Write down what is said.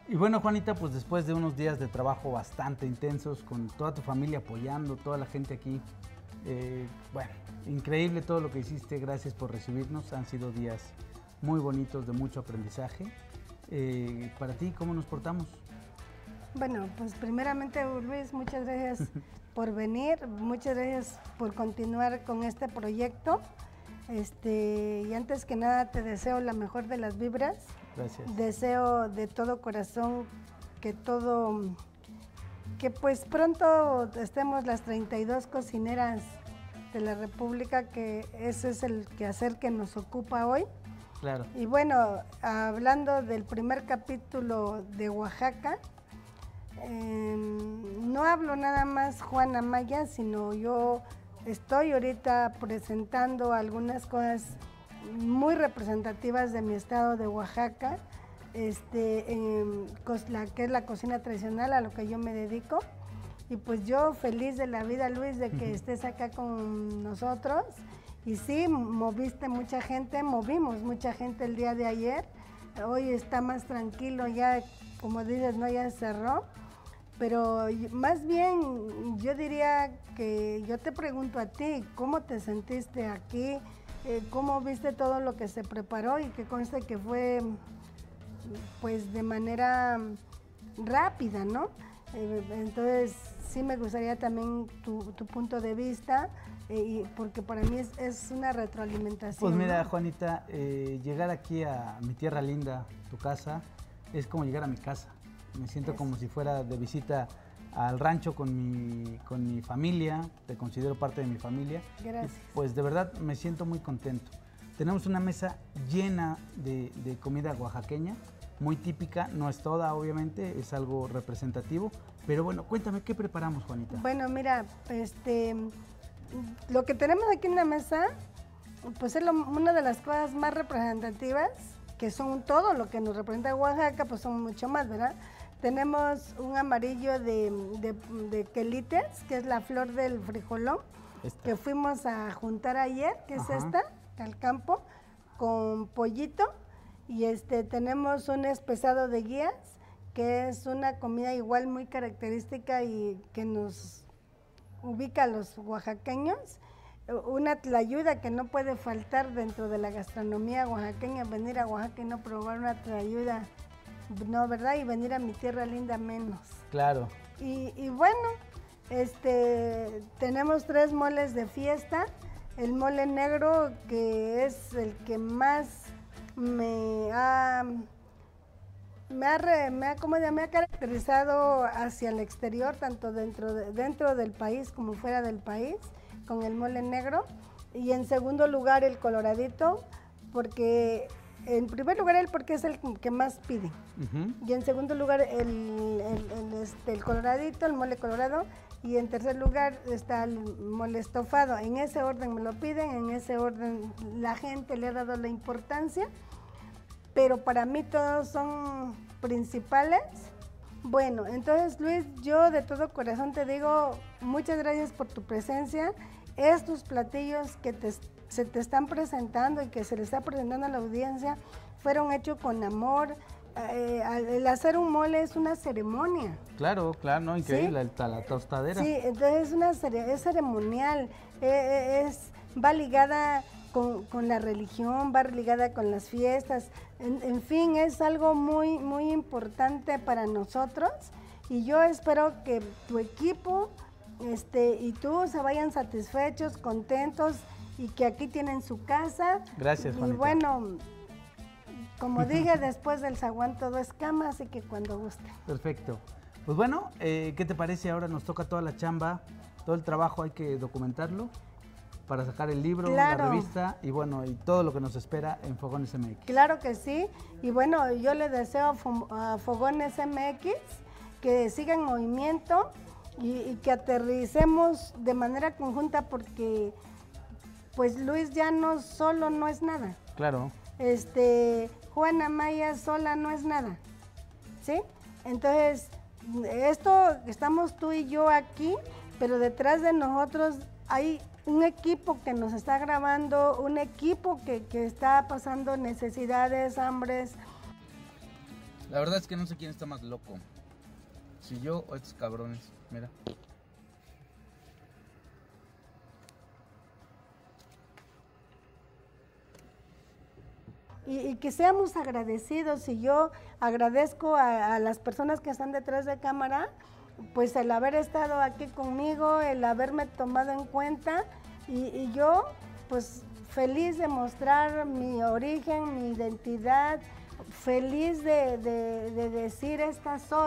Y bueno, Juanita, pues después de unos días de trabajo bastante intensos, con toda tu familia apoyando, toda la gente aquí, bueno, increíble todo lo que hiciste, gracias por recibirnos, han sido días muy bonitos, de mucho aprendizaje. Para ti, ¿cómo nos portamos? Bueno, pues primeramente, Luis, muchas gracias por venir, muchas gracias por continuar con este proyecto. Y antes que nada te deseo la mejor de las vibras. Gracias. Deseo de todo corazón que pues pronto estemos las 32 cocineras de la República, que ese es el quehacer que nos ocupa hoy. Claro. Y bueno, hablando del primer capítulo de Oaxaca, no hablo nada más Juan Amaya, sino yo estoy ahorita presentando algunas cosas muy representativas de mi estado de Oaxaca, la que es la cocina tradicional, a lo que yo me dedico. Y pues yo feliz de la vida, Luis, de que estés acá con nosotros. Y sí, movimos mucha gente el día de ayer. Hoy está más tranquilo, ya como dices, no, ya cerró. Pero más bien yo diría que yo te pregunto a ti, ¿cómo te sentiste aquí? ¿Cómo viste todo lo que se preparó? Y que conste que fue pues de manera rápida, ¿no? Entonces sí me gustaría también tu punto de vista, porque para mí es una retroalimentación. Pues mira, ¿no? Juanita, llegar aquí a mi tierra linda, tu casa, es como llegar a mi casa. Me siento como si fuera de visita al rancho con mi familia, te considero parte de mi familia. Gracias. Y pues de verdad me siento muy contento. Tenemos una mesa llena de comida oaxaqueña, muy típica, no es toda obviamente, es algo representativo, pero bueno, cuéntame, ¿qué preparamos, Juanita? Bueno, mira, lo que tenemos aquí en la mesa, pues es una de las cosas más representativas, que son todo lo que nos representa Oaxaca, pues son mucho más, ¿verdad? Tenemos un amarillo de quelites, que es la flor del frijolón, que fuimos a juntar ayer, que es esta, al campo, con pollito. Y tenemos un espesado de guías, que es una comida igual muy característica y que nos ubica a los oaxaqueños. Una tlayuda que no puede faltar dentro de la gastronomía oaxaqueña, venir a Oaxaca y no probar una tlayuda. No, ¿verdad? Y venir a mi tierra linda menos. Claro. Y bueno, tenemos 3 moles de fiesta. El mole negro, que es el que más me ha caracterizado hacia el exterior, tanto dentro del país como fuera del país, con el mole negro. Y en segundo lugar, el coloradito, porque... En primer lugar, porque es el que más piden. Y en segundo lugar, el coloradito, el mole colorado. Y en tercer lugar está el mole estofado. En ese orden me lo piden, en ese orden la gente le ha dado la importancia. Pero para mí todos son principales. Bueno, entonces Luis, yo de todo corazón te digo muchas gracias por tu presencia. Estos platillos que se te están presentando y que se le está presentando a la audiencia fueron hechos con amor. El hacer un mole es una ceremonia. Claro, claro, no, increíble, ¿Sí? la tostadera. Sí, entonces es ceremonial, va ligada con la religión, va ligada con las fiestas, en fin, es algo muy, muy importante para nosotros y yo espero que tu equipo y tú se vayan satisfechos, contentos y que aquí tienen su casa. Gracias, Juanita. Y bueno, como dije, después del zaguán todo es cama, así que cuando guste. Perfecto. Pues bueno, ¿qué te parece? Ahora nos toca toda la chamba, todo el trabajo hay que documentarlo para sacar el libro, claro, la revista y bueno, y todo lo que nos espera en Fogones MX. Claro que sí, y bueno, yo le deseo a Fogones MX que siga en movimiento y que aterricemos de manera conjunta porque pues Luis Llanos solo no es nada. Claro. Juan Amaya sola no es nada, ¿sí? Entonces, estamos tú y yo aquí, pero detrás de nosotros hay un equipo que nos está grabando, un equipo que está pasando necesidades, hambres, La verdad es que no sé quién está más loco. Si yo o estos cabrones. Mira. Y que seamos agradecidos, y yo agradezco a las personas que están detrás de cámara, pues el haber estado aquí conmigo, el haberme tomado en cuenta, y yo pues feliz de mostrar mi origen, mi identidad, feliz de decir esta soy.